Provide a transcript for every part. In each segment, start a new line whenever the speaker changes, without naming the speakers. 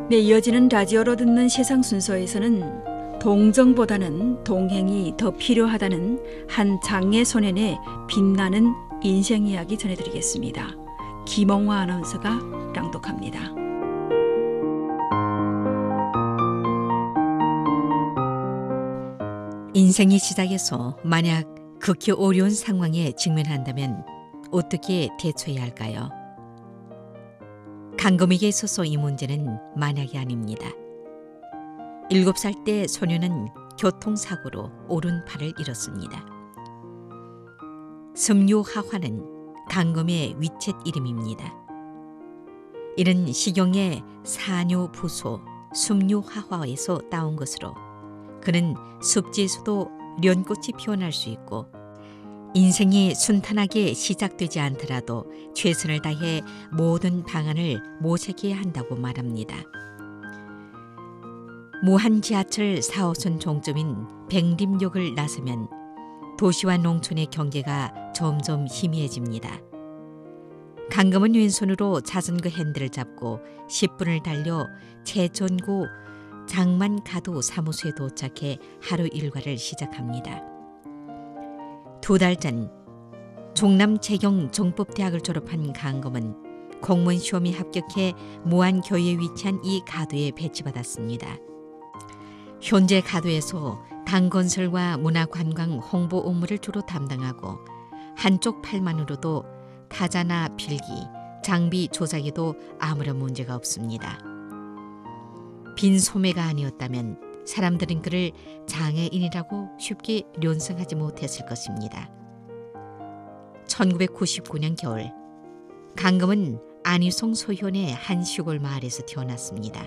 네, 이어지는 라디오로 듣는 세상 순서에서는 동정보다는 동행이 더 필요하다는 한 장애 소년의 빛나는 인생 이야기 전해드리겠습니다. 김홍화 아나운서가 낭독합니다.
인생의 시작에서 만약 극히 어려운 상황에 직면한다면 어떻게 대처해야 할까요? 강검에게 있어서 이 문제는 만약이 아닙니다. 7살 때 소녀는 교통사고로 오른팔을 잃었습니다. 슴요하화는 강검의 위챗 이름입니다. 이는 시경의 사뇨부소 슴요하화에서 따온 것으로 그는 습지에서도 련꽃이 피어날 수 있고 인생이 순탄하게 시작되지 않더라도 최선을 다해 모든 방안을 모색해야 한다고 말합니다. 무한 지하철 4호선 종점인 백림역을 나서면 도시와 농촌의 경계가 점점 희미해집니다. 강검은 왼손으로 자전거 핸들을 잡고 10분을 달려 제천구 장만가도 사무소에 도착해 하루 일과를 시작합니다. 2달 전 종남재경 정법대학을 졸업한 강검은 공무원 시험에 합격해 무안교회에 위치한 이 가도에 배치받았습니다. 현재 가도에서 당건설과 문화관광 홍보 업무를 주로 담당하고 한쪽 팔만으로도 타자나 필기, 장비 조작에도 아무런 문제가 없습니다. 빈 소매가 아니었다면 사람들은 그를 장애인이라고 쉽게 련성하지 못했을 것입니다. 1999년 겨울, 강검은 안희송 소현의 한 시골 마을에서 태어났습니다.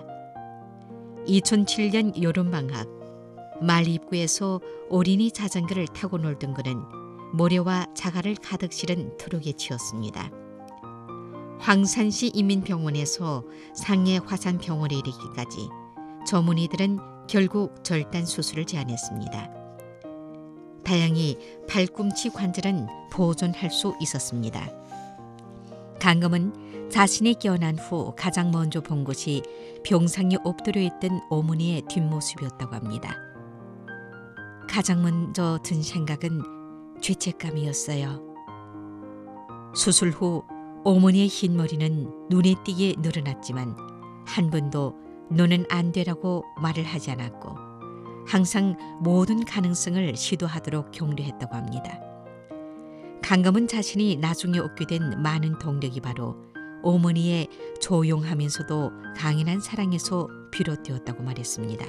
2007년 여름방학, 마을 입구에서 어린이 자전거를 타고 놀던 그는 모래와 자갈을 가득 실은 트럭에 치였습니다. 황산시 인민병원에서 상해 화산병원에 이르기까지 전문의들은 결국 절단 수술을 제안했습니다. 다행히 발꿈치 관절은 보존할 수 있었습니다. 강검은 자신이 깨어난 후 가장 먼저 본 것이 병상에 엎드려 있던 어머니의 뒷모습이었다고 합니다. 가장 먼저 든 생각은 죄책감이었어요. 수술 후 어머니의 흰 머리는 눈에 띄게 늘어났지만 한 번도 너는 안 되라고 말을 하지 않았고 항상 모든 가능성을 시도하도록 격려했다고 합니다. 강검은 자신이 나중에 얻게 된 많은 동력이 바로 어머니의 조용하면서도 강인한 사랑에서 비롯되었다고 말했습니다.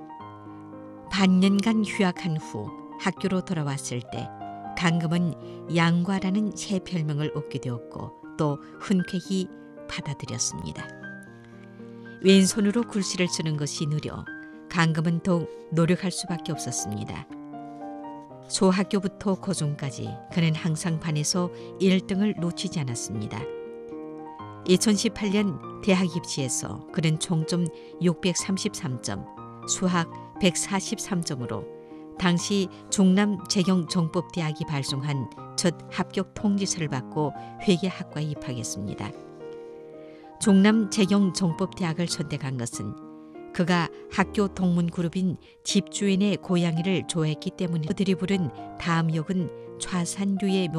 반년간 휴학한 후 학교로 돌아왔을 때 강검은 양과라는 새 별명을 얻게 되었고 또 흔쾌히 받아들였습니다. 왼손으로 글씨를 쓰는 것이 느려 강검은 더욱 노력할 수밖에 없었습니다. 소학교부터 고중까지 그는 항상 반에서 1등을 놓치지 않았습니다. 2018년 대학 입시에서 그는 총점 633점, 수학 143점으로 당시 종남재경정법대학이 발송한 첫 합격 통지서를 받고 회계학과에 입학했습니다. 종남재경정법대학을 선택한 것은 그가 학교 동문 그룹인 집주인의 고양이를 좋아했기 때문에 그들이 부른 다음 역은 좌산류에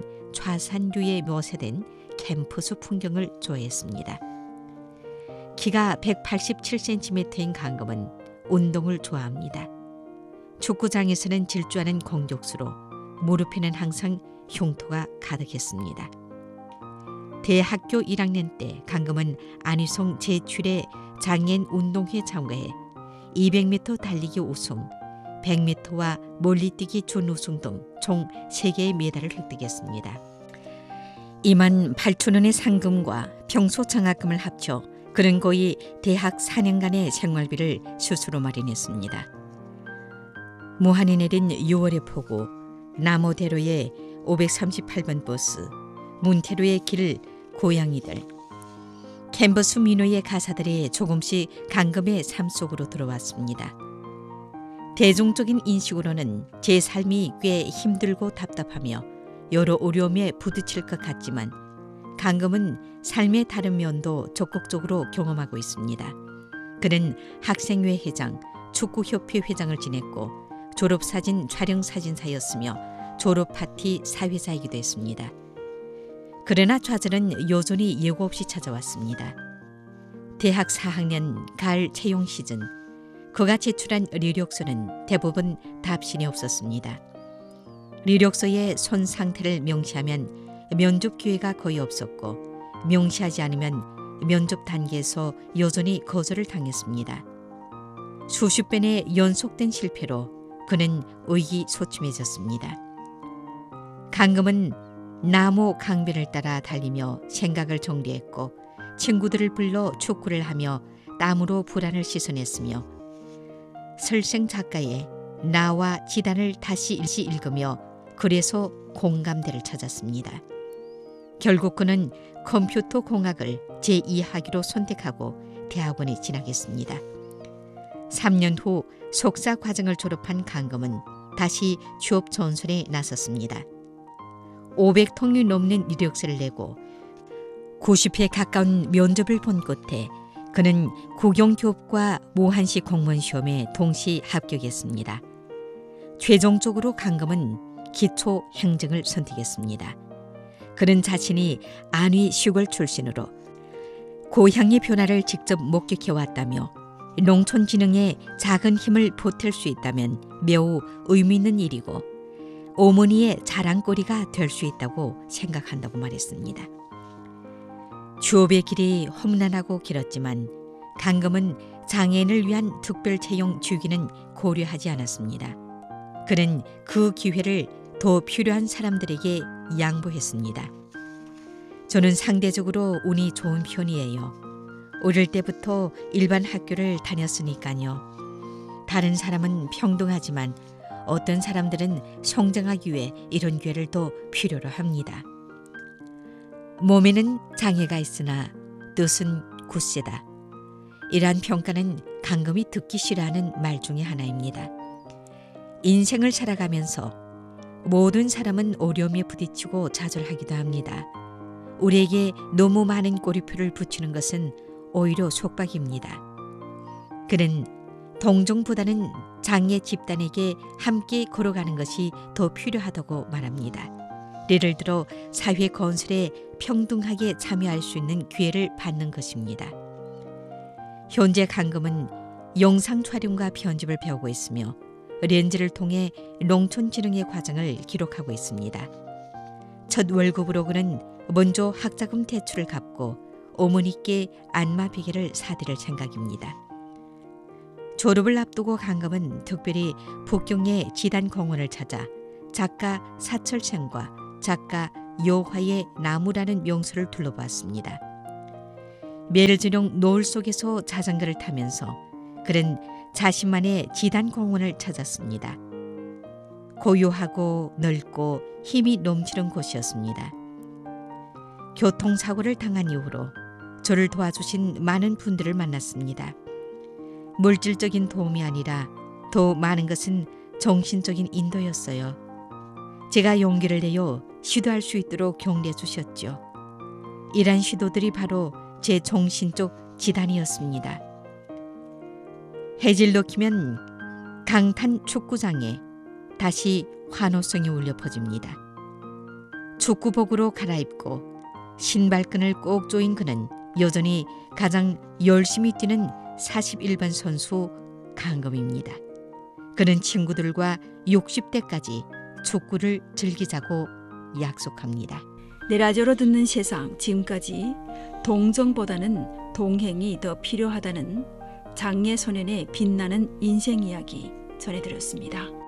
묘사된 캠퍼스 풍경을 좋아했습니다. 키가 187cm인 강검은 운동을 좋아합니다. 축구장에서는 질주하는 공격수로 무릎에는 항상 흉터가 가득했습니다. 대학교 1학년 때 강검은 안희송 제출의 장애인 운동회 참가해 200m 달리기 우승, 100m와 멀리뛰기 준우승 등 총 3개의 메달을 획득했습니다. 28,000원의 상금과 평소 장학금을 합쳐 그는 거의 대학 4년간의 생활비를 스스로 마련했습니다. 무한히 내린 6월의 폭우, 남호대로의 538번 버스, 문태로의 길, 고양이들, 캔버스 민호의 가사들이 조금씩 강검의 삶 속으로 들어왔습니다. 대중적인 인식으로는 제 삶이 꽤 힘들고 답답하며 여러 어려움에 부딪힐 것 같지만 강검은 삶의 다른 면도 적극적으로 경험하고 있습니다. 그는 학생회 회장, 축구협회 회장을 지냈고 졸업사진 촬영 사진사였으며 졸업파티 사회자이기도 했습니다. 그러나 좌절은 여전히 예고 없이 찾아왔습니다. 대학 4학년 가을 채용 시즌, 그가 제출한 이력서는 대부분 답신이 없었습니다. 이력서의 손 상태를 명시하면 면접 기회가 거의 없었고 명시하지 않으면 면접 단계에서 여전히 거절을 당했습니다. 수십 번의 연속된 실패로 그는 의기소침해졌습니다. 강금은 나무 강변을 따라 달리며 생각을 정리했고 친구들을 불러 축구를 하며 땀으로 불안을 씻어냈으며 설생 작가의 나와 지단을 다시 읽으며 그래서 공감대를 찾았습니다. 결국 그는 컴퓨터 공학을 제2학위로 선택하고 대학원에 진학했습니다. 3년 후 석사 과정을 졸업한 강금은 다시 취업 전선에 나섰습니다. 500통이 넘는 이력서를 내고 90회 가까운 면접을 본 끝에 그는 국영교육과 모한시 공무원 시험에 동시 합격했습니다. 최종적으로 강금은 기초 행정을 선택했습니다. 그는 자신이 안위 시골 출신으로 고향의 변화를 직접 목격해왔다며 농촌진흥에 작은 힘을 보탤 수 있다면 매우 의미 있는 일이고 어머니의 자랑거리가 될 수 있다고 생각한다고 말했습니다. 취업의 길이 험난하고 길었지만 강금은 장애인을 위한 특별 채용 주기는 고려하지 않았습니다. 그는 그 기회를 더 필요한 사람들에게 양보했습니다. 저는 상대적으로 운이 좋은 편이에요. 어릴 때부터 일반 학교를 다녔으니까요. 다른 사람은 평등하지만 어떤 사람들은 성장하기 위해 이런 기회를 더 필요로 합니다. 몸에는 장애가 있으나 뜻은 굳세다. 이러한 평가는 강금이 듣기 싫어하는 말 중에 하나입니다. 인생을 살아가면서 모든 사람은 어려움에 부딪히고 좌절하기도 합니다. 우리에게 너무 많은 꼬리표를 붙이는 것은 오히려 속박입니다. 그는 동정보다는 장애 집단에게 함께 걸어가는 것이 더 필요하다고 말합니다. 예를 들어 사회 건설에 평등하게 참여할 수 있는 기회를 받는 것입니다. 현재 강금은 영상 촬영과 편집을 배우고 있으며 렌즈를 통해 농촌진흥의 과정을 기록하고 있습니다. 첫 월급으로 그는 먼저 학자금 대출을 갚고 어머니께 안마 베개를 사드릴 생각입니다. 졸업을 앞두고 강금은 특별히 북경의 지단공원을 찾아 작가 사철생과 작가 여화의 나무라는 명소를 둘러보았습니다. 매일 저녁 노을 속에서 자전거를 타면서 그는 자신만의 지단공원을 찾았습니다. 고요하고 넓고 힘이 넘치는 곳이었습니다. 교통사고를 당한 이후로 저를 도와주신 많은 분들을 만났습니다. 물질적인 도움이 아니라 더 많은 것은 정신적인 인도였어요. 제가 용기를 내어 시도할 수 있도록 격려해 주셨죠. 이러한 시도들이 바로 제 정신적 지단이었습니다. 해질 넣히면 강탄 축구장에 다시 환호성이 울려 퍼집니다. 축구복으로 갈아입고 신발끈을 꼭 조인 그는 여전히 가장 열심히 뛰는 41번 선수 강금입니다. 그는 친구들과 60대까지 축구를 즐기자고 약속합니다.
내 라디오로 듣는 세상, 지금까지 동정보다는 동행이 더 필요하다는 장례 소년의 빛나는 인생 이야기 전해드렸습니다.